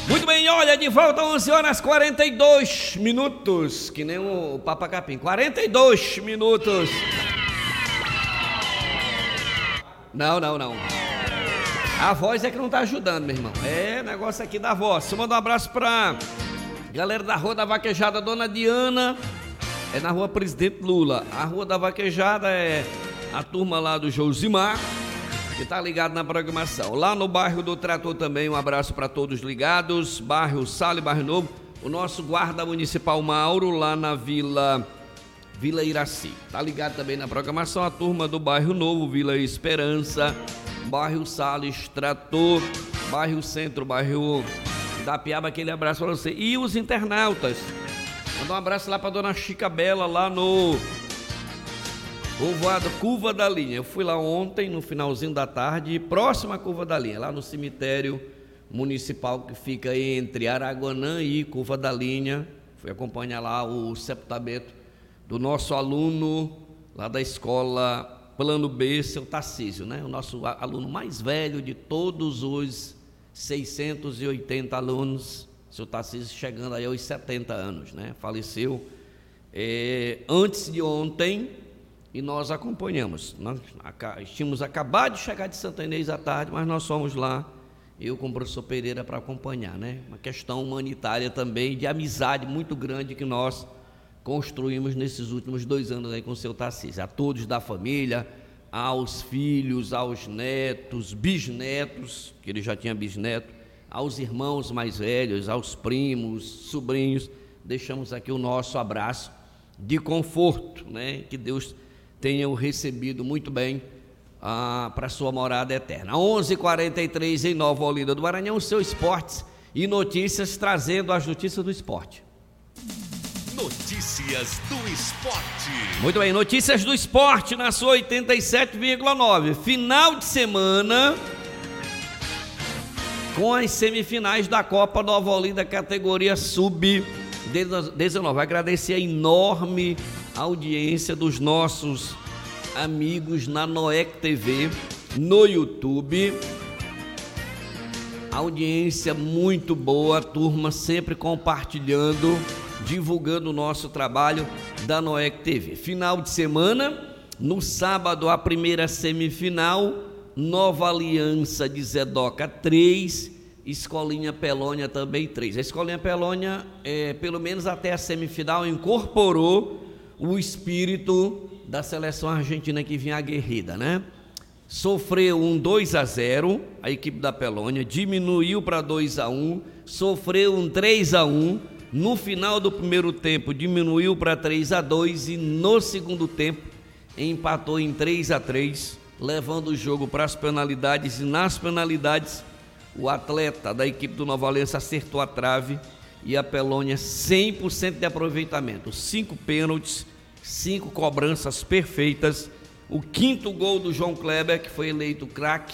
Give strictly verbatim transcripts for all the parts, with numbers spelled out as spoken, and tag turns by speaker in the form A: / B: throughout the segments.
A: Muito bem, olha, de volta onze horas e quarenta e dois minutos, que nem o Papa Capim, quarenta e dois minutos. Não, não, não. A voz é que não tá ajudando, meu irmão. É, negócio aqui da voz. Você manda um abraço pra galera da Rua da Vaquejada, Dona Diana, é na Rua Presidente Lula. A Rua da Vaquejada é a turma lá do Josimar, que tá ligado na programação. Lá no bairro do Trator também, um abraço para todos ligados. Bairro Sala e Bairro Novo, o nosso guarda municipal Mauro, lá na Vila Vila Iraci. Tá ligado também na programação a turma do bairro Novo, Vila Esperança, bairro Sales, Trator, bairro Centro, bairro da Piaba, aquele abraço para você. E os internautas, manda um abraço lá para dona Chica Bela, lá no povoado Curva da Linha. Eu fui lá ontem, no finalzinho da tarde, próximo à Curva da Linha, lá no cemitério municipal que fica entre Araguanã e Curva da Linha. Fui acompanhar lá o sepultamento do nosso aluno lá da escola Plano B, seu Tarcísio, né? O nosso aluno mais velho de todos os seiscentos e oitenta alunos, seu Tarcísio chegando aí aos setenta anos, né? Faleceu é, antes de ontem. E nós acompanhamos. Nós tínhamos acabado de chegar de Santa Inês à tarde, mas nós fomos lá, eu com o professor Pereira, para acompanhar, né? Uma questão humanitária também, de amizade muito grande que nós construímos nesses últimos dois anos aí com o seu Tarcísio. A todos da família, aos filhos, aos netos, bisnetos, que ele já tinha bisneto, aos irmãos mais velhos, aos primos, sobrinhos, deixamos aqui o nosso abraço de conforto, né? Que Deus tenha o recebido muito bem ah, para sua morada eterna. onze e quarenta e três em Nova Olinda do Maranhão, o seu esportes e notícias, trazendo as notícias do esporte.
B: Notícias do esporte.
A: Muito bem, notícias do esporte na sua oitenta e sete vírgula nove. Final de semana com as semifinais da Copa Nova Olinda, categoria sub dezenove. Agradecer a enorme audiência dos nossos amigos na Noec T V, no YouTube. Audiência muito boa, a turma sempre compartilhando, divulgando o nosso trabalho da Noec T V. Final de semana, no sábado a primeira semifinal, Nova Aliança de Zedoca três, Escolinha Pelônia também três. A Escolinha Pelônia, é, pelo menos até a semifinal, incorporou o espírito da seleção argentina que vinha aguerrida, né? Sofreu um dois a zero, a equipe da Pelônia, diminuiu para dois a um, sofreu um três a um, no final do primeiro tempo diminuiu para três a dois e no segundo tempo empatou em três a três, levando o jogo para as penalidades, e nas penalidades o atleta da equipe do Nova Aliança acertou a trave e a Pelônia cem por cento de aproveitamento, cinco pênaltis, cinco cobranças perfeitas. O quinto gol do João Kleber, que foi eleito craque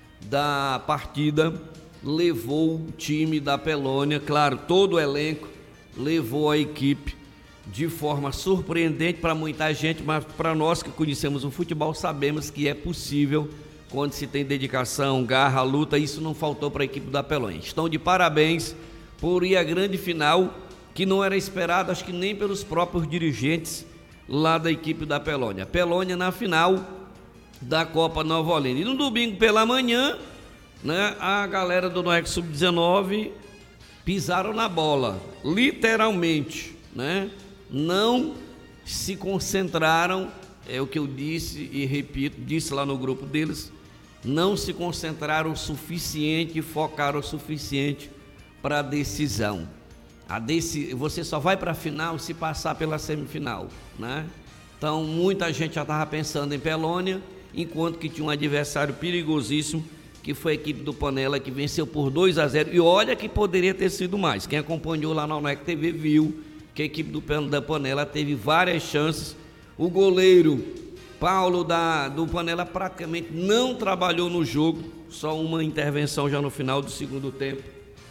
A: da partida, levou o time da Pelônia, claro, todo o elenco, levou a equipe de forma surpreendente para muita gente, mas para nós que conhecemos o futebol, sabemos que é possível quando se tem dedicação, garra, luta. Isso não faltou para a equipe da Pelônia. Estão de parabéns por ir à grande final, que não era esperado, acho que nem pelos próprios dirigentes lá da equipe da Pelônia. Pelônia na final da Copa Nova Olinda. E no domingo pela manhã, né, a galera do Noec sub dezenove pisaram na bola, literalmente, né? Não se concentraram, é o que eu disse e repito, disse lá no grupo deles, não se concentraram o suficiente e focaram o suficiente para a decisão. A deci... Você só vai para a final se passar pela semifinal, né? Então muita gente já estava pensando em Pelônia, enquanto que tinha um adversário perigosíssimo, que foi a equipe do Panela, que venceu por dois a zero, e olha que poderia ter sido mais. Quem acompanhou lá na Noec T V viu que a equipe do, da Panela teve várias chances. O goleiro Paulo da, do Panela praticamente não trabalhou no jogo, só uma intervenção já no final do segundo tempo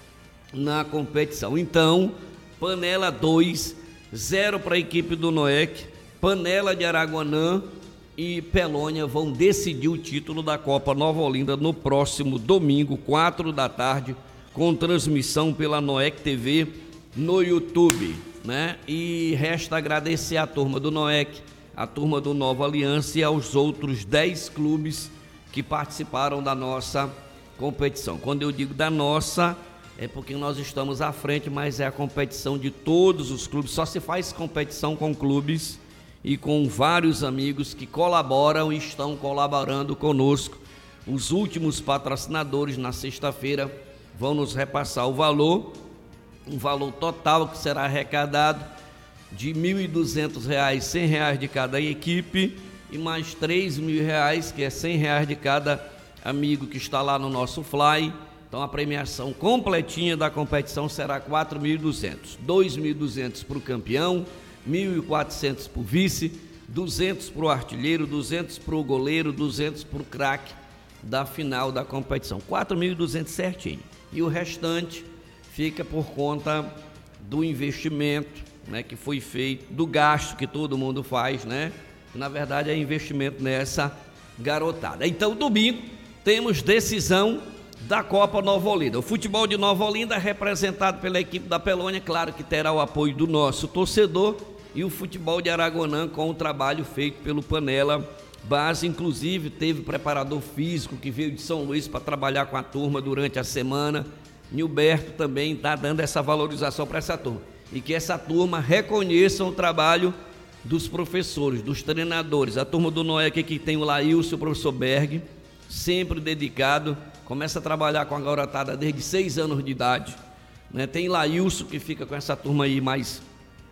A: na competição. Então, Panela dois, zero para a equipe do Noec. Panela de Araguanã e Pelônia vão decidir o título da Copa Nova Olinda no próximo domingo, quatro da tarde, com transmissão pela Noec T V no YouTube, né? E resta agradecer a turma do Noec, a turma do Nova Aliança e aos outros dez clubes que participaram da nossa competição. Quando eu digo da nossa, é porque nós estamos à frente, mas é a competição de todos os clubes. Só se faz competição com clubes e com vários amigos que colaboram e estão colaborando conosco. Os últimos patrocinadores na sexta-feira vão nos repassar o valor, um valor total que será arrecadado de mil e duzentos reais, cem reais de cada equipe e mais três mil reais, que é cem reais de cada amigo que está lá no nosso Fly. Então a premiação completinha da competição será quatro mil e duzentos, dois mil e duzentos para o campeão, mil e quatrocentos para o vice, duzentos para o artilheiro, duzentos para o goleiro, duzentos para o craque da final da competição, quatro mil e duzentos certinho. E o restante fica por conta do investimento, né, que foi feito, do gasto que todo mundo faz, né? Na verdade é investimento nessa garotada. Então domingo temos decisão da Copa Nova Olinda. O futebol de Nova Olinda, representado pela equipe da Pelônia, claro que terá o apoio do nosso torcedor, e o futebol de Aragonã com o trabalho feito pelo Panela Base. Inclusive teve preparador físico que veio de São Luís para trabalhar com a turma durante a semana. Nilberto também está dando essa valorização para essa turma, e que essa turma reconheça o trabalho dos professores, dos treinadores. A turma do Noé aqui, que tem o Laílson e o professor Berg, sempre dedicado, começa a trabalhar com a garotada desde seis anos de idade, né? Tem Laílson que fica com essa turma aí mais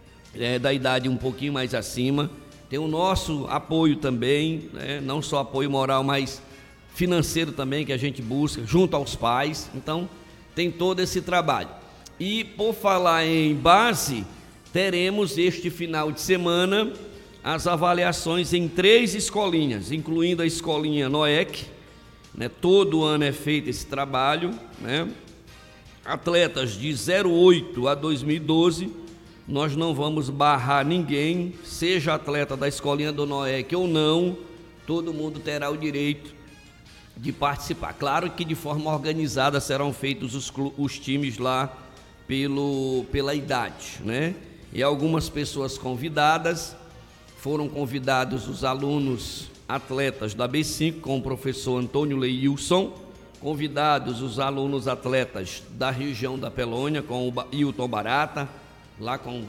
A: é, da idade um pouquinho mais acima. Tem o nosso apoio também, né? Não só apoio moral, mas financeiro também, que a gente busca junto aos pais. Então tem todo esse trabalho. E por falar em base, teremos este final de semana as avaliações em três escolinhas, incluindo a escolinha Noec, né? Todo ano é feito esse trabalho, né? Atletas de zero oito a dois mil e doze, nós não vamos barrar ninguém, seja atleta da escolinha do Noec ou não, todo mundo terá o direito de participar. Claro que de forma organizada serão feitos os, os times lá pelo, pela idade, né? E algumas pessoas convidadas, foram convidados os alunos atletas da B cinco com o professor Antônio Leilson, convidados os alunos atletas da região da Pelônia com o Hilton Barata, lá com,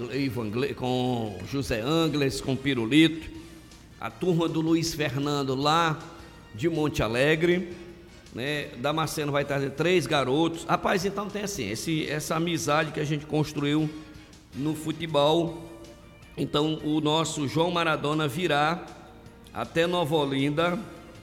A: com José Angles, com Pirulito, a turma do Luiz Fernando lá de Monte Alegre, né? Damasceno vai trazer três garotos. Rapaz, então tem assim, esse, essa amizade que a gente construiu no futebol. Então o nosso João Maradona virá até Nova Olinda,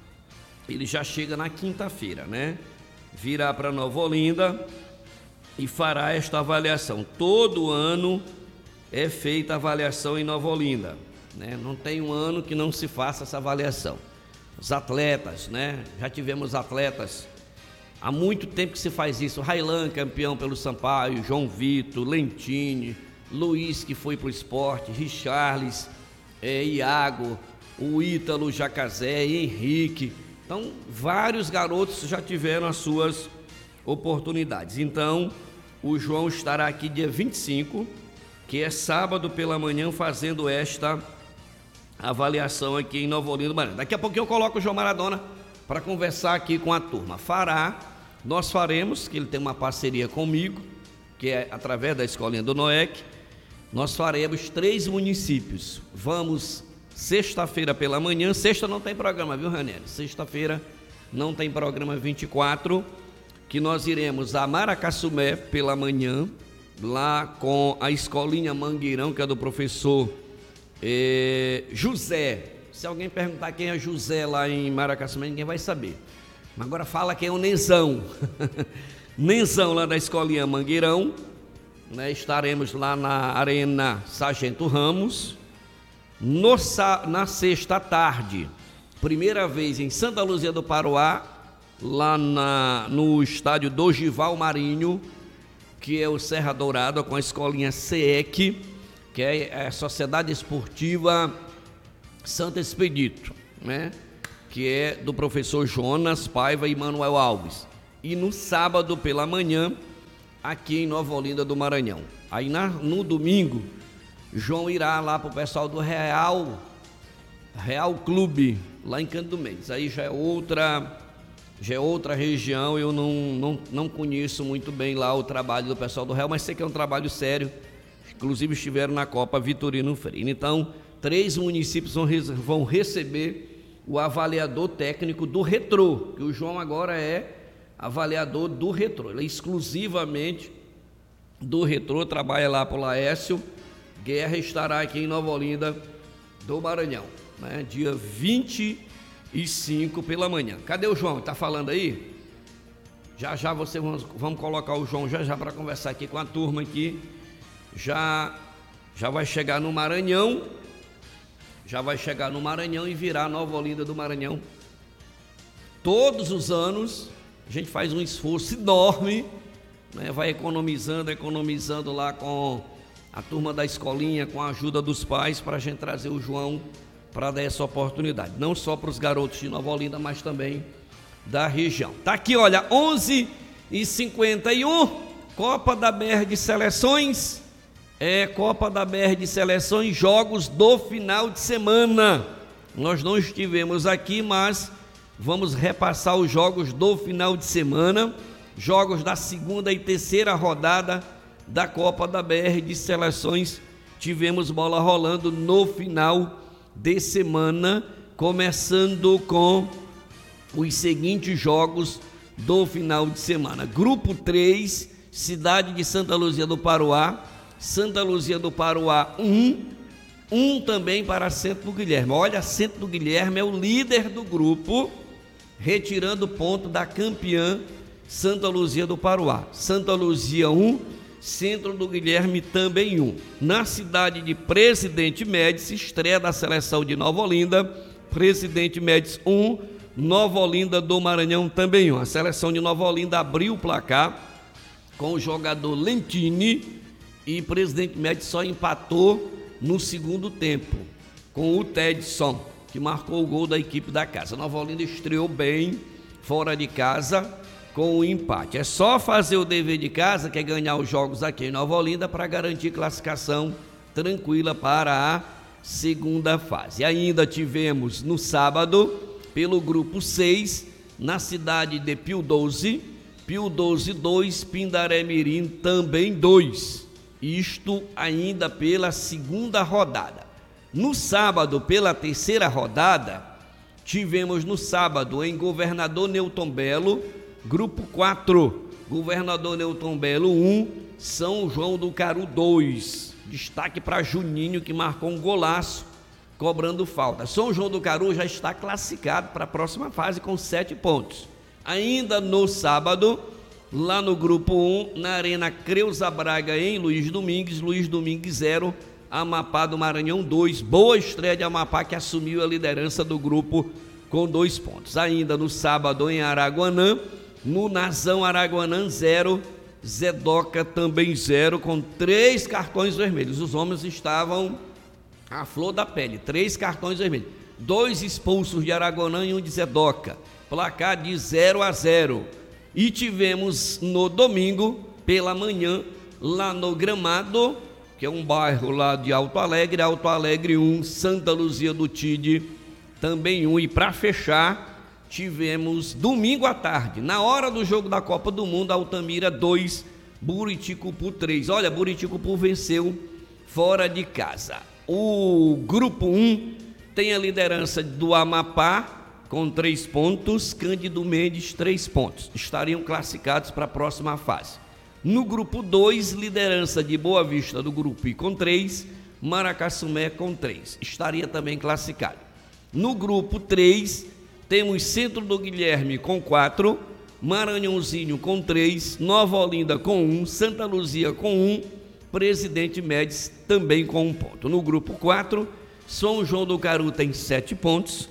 A: ele já chega na quinta-feira, né? Virá para Nova Olinda e fará esta avaliação. Todo ano é feita a avaliação em Nova Olinda, né? Não tem um ano que não se faça essa avaliação. Os atletas, né? Já tivemos atletas, há muito tempo que se faz isso. Railan, campeão pelo Sampaio, João Vitor, Lentini, Luiz, que foi para o esporte, Richarles, é, Iago, o Ítalo Jacazé, Henrique. Então, vários garotos já tiveram as suas oportunidades. Então, o João estará aqui dia vinte e cinco, que é sábado pela manhã, fazendo esta avaliação aqui em Nova Olinda. Daqui a pouquinho eu coloco o João Maradona para conversar aqui com a turma. Fará, nós faremos, que ele tem uma parceria comigo, que é através da escolinha do Noec, nós faremos três municípios. Vamos sexta-feira pela manhã, sexta não tem programa, viu, Ranieri? Sexta-feira não tem programa, vinte e quatro, que nós iremos a Maracassumé pela manhã, lá com a escolinha Mangueirão, que é do professor é, José. Se alguém perguntar quem é José lá em Maracassumé, ninguém vai saber. Mas agora fala quem é o Nenzão. Nenzão lá da escolinha Mangueirão, né? Estaremos lá na Arena Sargento Ramos. No, na sexta tarde, primeira vez em Santa Luzia do Paroá, lá na, no estádio Dogival Marinho, que é o Serra Dourada, com a escolinha S E C, que é a Sociedade Esportiva Santo Expedito, né? Que é do professor Jonas Paiva e Manuel Alves. E no sábado pela manhã, aqui em Nova Olinda do Maranhão. Aí na, no domingo, João irá lá para o pessoal do Real, Real Clube, lá em Cândido Mendes. Aí já é outra, já é outra região, eu não, não, não conheço muito bem lá o trabalho do pessoal do Real, mas sei que é um trabalho sério, inclusive estiveram na Copa Vitorino Freire. Então, três municípios vão, vão receber o avaliador técnico do Retrô, que o João agora é avaliador do Retrô, ele é exclusivamente do Retrô, trabalha lá para o Laércio Guerra, estará aqui em Nova Olinda do Maranhão, né? Dia vinte e cinco pela manhã. Cadê o João? Está falando aí? Já já você vamos, vamos colocar o João já já para conversar aqui com a turma aqui, já, já vai chegar no Maranhão, já vai chegar no Maranhão e virar Nova Olinda do Maranhão. Todos os anos a gente faz um esforço enorme, né? Vai economizando, economizando lá com a turma da escolinha, com a ajuda dos pais, para a gente trazer o João para dar essa oportunidade. Não só para os garotos de Nova Olinda, mas também da região. Tá aqui, olha, onze e cinquenta e um, Copa da B R de Seleções, é Copa da B R de Seleções, jogos do final de semana. Nós não estivemos aqui, mas vamos repassar os jogos do final de semana, jogos da segunda e terceira rodada da Copa da B R de Seleções. Tivemos bola rolando no final de semana, começando com os seguintes jogos do final de semana. Grupo três, cidade de Santa Luzia do Paruá, Santa Luzia do Paruá um, um também para Centro do Guilherme. Olha, Centro do Guilherme é o líder do grupo, retirando ponto da campeã Santa Luzia do Paruá. Santa Luzia um, Centro do Guilherme também um. Na cidade de Presidente Médici, estreia da seleção de Nova Olinda, Presidente Médici um, Nova Olinda do Maranhão também um. A seleção de Nova Olinda abriu o placar com o jogador Lentini e Presidente Médici só empatou no segundo tempo com o Tedson, que marcou o gol da equipe da casa. Nova Olinda estreou bem fora de casa com o empate. É só fazer o dever de casa, que é ganhar os jogos aqui em Nova Olinda, para garantir classificação tranquila para a segunda fase. Ainda tivemos no sábado, pelo grupo seis, na cidade de Pio doze, Pio doze dois, Pindaré Mirim também dois. Isto ainda pela segunda rodada. No sábado, pela terceira rodada, tivemos no sábado em Governador Newton Belo, grupo quatro, Governador Newton Belo um, São João do Caru dois. Destaque para Juninho, que marcou um golaço cobrando falta. São João do Caru já está classificado para a próxima fase com sete pontos. Ainda no sábado, lá no grupo um, na Arena Creuza Braga, em Luiz Domingues, Luiz Domingues zero, Amapá do Maranhão dois. Boa estreia de Amapá, que assumiu a liderança do grupo com dois pontos. Ainda no sábado em Araguanã, no Nazão Araguanã zero, Zedoca também zero, com três cartões vermelhos. Os homens estavam à flor da pele, três cartões vermelhos. Dois expulsos de Araguanã e um de Zedoca. Placar de zero a zero. E tivemos no domingo, pela manhã, lá no Gramado, que é um bairro lá de Alto Alegre, Alto Alegre um, Santa Luzia do Tide também um. E para fechar, tivemos domingo à tarde, na hora do jogo da Copa do Mundo, Altamira dois, Buriticupu três. Olha, Buriticupu venceu fora de casa. O grupo um tem a liderança do Amapá com três pontos, Cândido Mendes três pontos. Estariam classificados para a próxima fase. No grupo dois, liderança de Boa Vista do Grupo I com três, Maracassumé com três. Estaria também classificado. No grupo três, temos Centro do Guilherme com quatro, Maranhãozinho com três, Nova Olinda com um, Santa Luzia com um, Presidente Médici também com um ponto. No grupo quatro, São João do Caru tem sete pontos,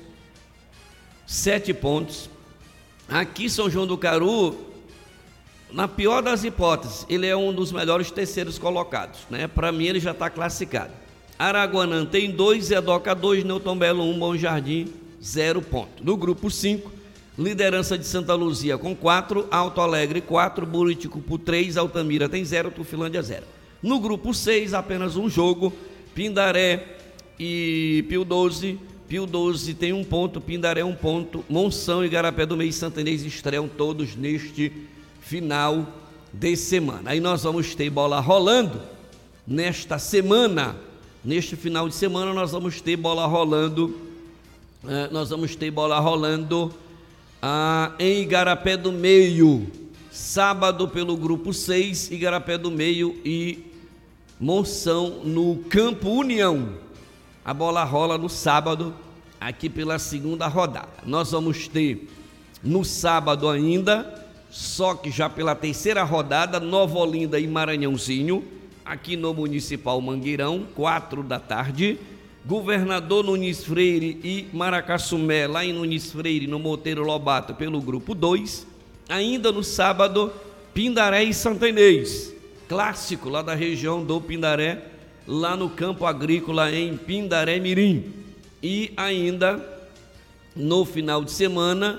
A: sete pontos. Aqui São João do Caru, na pior das hipóteses, ele é um dos melhores terceiros colocados, né? Para mim ele já está classificado. Araguanã tem dois, Zedoca dois, Newton Belo um, Bom Jardim zero ponto. No grupo cinco, Liderança de Santa Luzia com quatro, Alto Alegre quatro, Buriticupu três, Altamira tem zero, Tufilândia zero. No grupo seis, apenas um jogo, Pindaré e Pio doze. Pio doze tem um ponto, Pindaré um ponto, Monção e Igarapé do Meio e Santa Inês estreiam todos neste final de semana. Aí nós vamos ter bola rolando nesta semana, neste final de semana nós vamos ter bola rolando, eh, nós vamos ter bola rolando ah, em Igarapé do Meio, sábado pelo grupo seis, Igarapé do Meio e Monção no Campo União. A bola rola no sábado, aqui pela segunda rodada. Nós vamos ter no sábado ainda, só que já pela terceira rodada, Nova Olinda e Maranhãozinho, aqui no Municipal Mangueirão, quatro da tarde. Governador Nunes Freire e Maracassumé, lá em Nunes Freire, no Monteiro Lobato, pelo grupo dois. Ainda no sábado, Pindaré e Santa Inês, clássico lá da região do Pindaré, lá no campo agrícola em Pindaré Mirim. E ainda no final de semana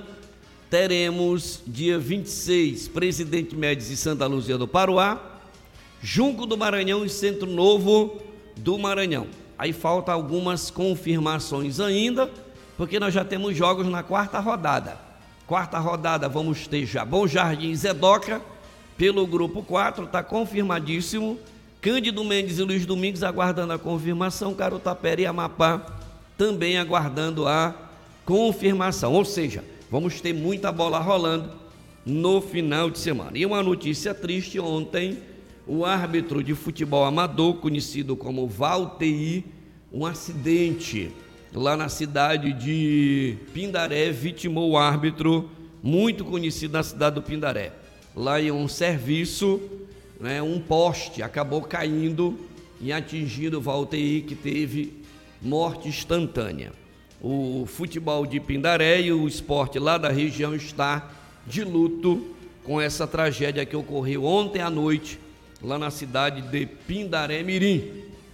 A: teremos dia vinte e seis, Presidente Médici e Santa Luzia do Paruá, Junco do Maranhão e Centro Novo do Maranhão. Aí falta algumas confirmações ainda, porque nós já temos jogos na quarta rodada. Quarta rodada vamos ter já Bom Jardim e Zedoca pelo grupo quatro, está confirmadíssimo. Cândido Mendes e Luiz Domingos aguardando a confirmação, Carutapera e Amapá também aguardando a confirmação. Ou seja, vamos ter muita bola rolando no final de semana. E uma notícia triste: ontem o árbitro de futebol amador, conhecido como Valteir, um acidente lá na cidade de Pindaré, vitimou o árbitro, muito conhecido na cidade do Pindaré. Lá em um serviço, né, um poste acabou caindo e atingindo o Valteir, que teve morte instantânea. O futebol de Pindaré e o esporte lá da região está de luto com essa tragédia que ocorreu ontem à noite, lá na cidade de Pindaré Mirim.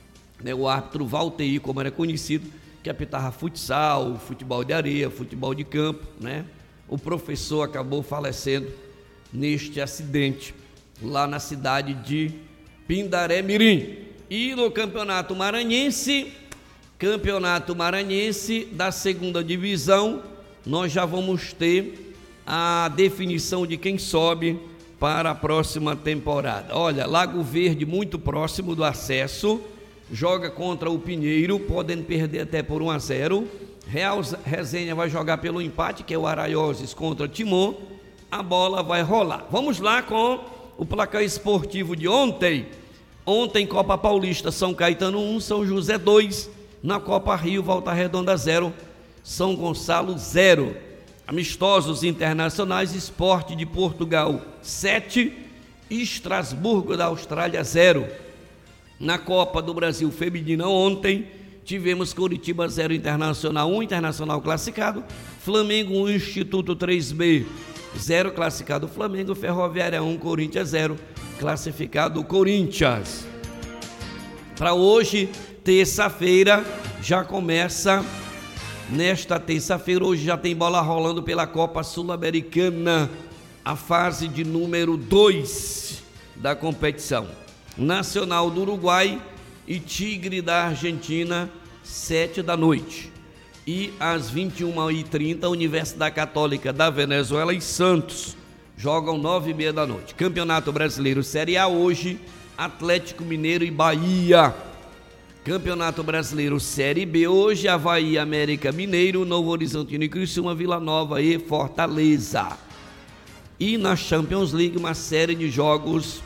A: O árbitro Valteir, como era conhecido, que apitava futsal, futebol de areia, futebol de campo, né? O professor acabou falecendo neste acidente lá na cidade de Pindaré Mirim. E no Campeonato Maranhense, Campeonato Maranhense da segunda divisão, nós já vamos ter a definição de quem sobe para a próxima temporada. Olha, Lago Verde, muito próximo do acesso, joga contra o Pinheiro, podendo perder até por um a zero. Real Resenha vai jogar pelo empate, que é o Araioses contra Timon. A bola vai rolar. Vamos lá com o placar esportivo de ontem. Ontem, Copa Paulista, São Caetano um, São José dois. Na Copa Rio, Volta Redonda zero, São Gonçalo zero. Amistosos internacionais, Sport de Portugal sete, Estrasburgo da Austrália zero. Na Copa do Brasil Feminina ontem, tivemos Curitiba zero, Internacional um, Internacional classificado, Flamengo um, Instituto três B zero, classificado Flamengo, Ferroviária um, Corinthians zero, classificado Corinthians. Para hoje, terça-feira, já começa, nesta terça-feira, hoje já tem bola rolando pela Copa Sul-Americana, a fase de número dois da competição. Nacional do Uruguai e Tigre da Argentina, sete da noite. E às vinte e uma e trinta, Universidade Católica da Venezuela e Santos jogam nove e meia da noite. Campeonato Brasileiro Série A hoje, Atlético Mineiro e Bahia. Campeonato Brasileiro Série B hoje, Avaí, América Mineiro, Novo Horizontino e Criciúma, Vila Nova e Fortaleza. E na Champions League, uma série de jogos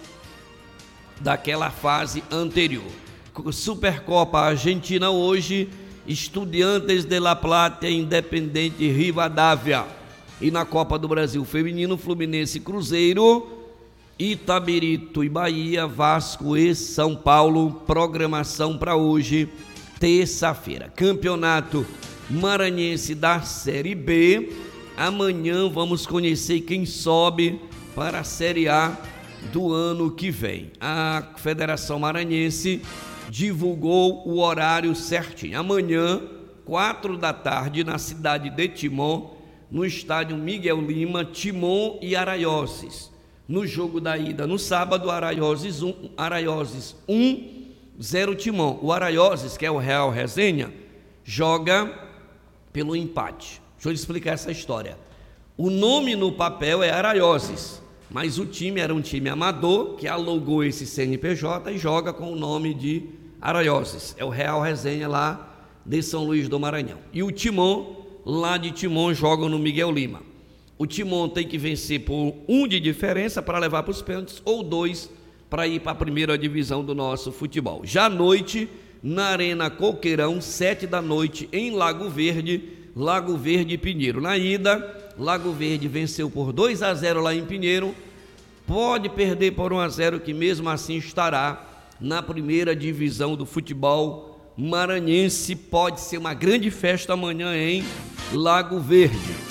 A: daquela fase anterior. Supercopa Argentina hoje, Estudiantes de La Plata, Independente Rivadavia. E na Copa do Brasil Feminino, Fluminense e Cruzeiro, Itabirito e Bahia, Vasco e São Paulo. Programação para hoje, terça-feira. Campeonato Maranhense da Série B. Amanhã vamos conhecer quem sobe para a Série A do ano que vem. A Federação Maranhense divulgou o horário certinho. Amanhã, quatro da tarde, na cidade de Timon, no estádio Miguel Lima, Timon e Araioses. No jogo da ida, no sábado, Araioses um, Araioses um, zero Timon. O Araioses, que é o Real Resenha, joga pelo empate. Deixa eu explicar essa história. O nome no papel é Araioses, mas o time era um time amador que alugou esse C N P J e joga com o nome de Araioses. É o Real Resenha lá de São Luís do Maranhão. E o Timon, lá de Timon, joga no Miguel Lima. O Timon tem que vencer por um de diferença para levar para os pênaltis ou dois para ir para a primeira divisão do nosso futebol. Já à noite, na Arena Coqueirão, sete da noite, em Lago Verde, Lago Verde e Pinheiro. Na ida, Lago Verde venceu por dois a zero lá em Pinheiro. Pode perder por um a zero, que mesmo assim estará na primeira divisão do futebol maranhense. Pode ser uma grande festa amanhã em Lago Verde.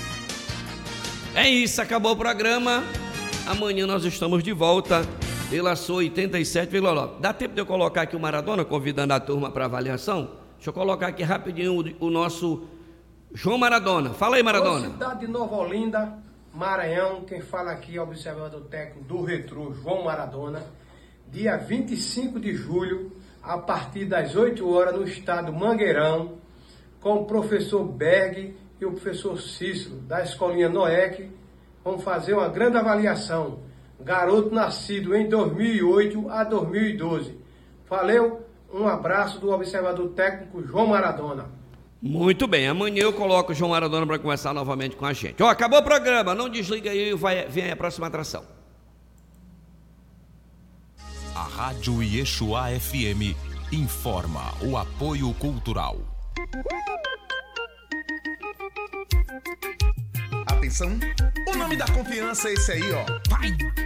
A: É isso, acabou o programa. Amanhã nós estamos de volta pela sua oitenta e sete vírgula nove. Dá tempo de eu colocar aqui o Maradona, convidando a turma para avaliação? Deixa eu colocar aqui rapidinho o, o nosso João Maradona. Fala aí, Maradona.
C: Cidade de Nova Olinda, Maranhão. Quem fala aqui é o observador técnico do Retrô, João Maradona. Dia vinte e cinco de julho, a partir das oito horas, no estádio Mangueirão, com o professor Berg e o professor Cícero, da Escolinha Noec. Vamos fazer uma grande avaliação. Garoto nascido em dois mil e oito a dois mil e doze. Valeu, um abraço do observador técnico João Maradona.
A: Muito bem, amanhã eu coloco o João Maradona para conversar novamente com a gente. Ó, acabou o programa, não desliga aí, vai, vem aí a próxima atração.
B: A Rádio Yeshua F M informa o apoio cultural. Atenção, o nome da confiança é esse aí, ó. Vai!